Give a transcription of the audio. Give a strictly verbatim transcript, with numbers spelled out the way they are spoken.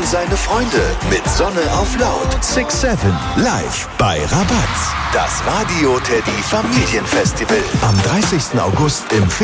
seine Freunde mit Sonne auf Laut. six seven live bei Rabatz. Das Radio Teddy Familienfestival am dreißigsten August im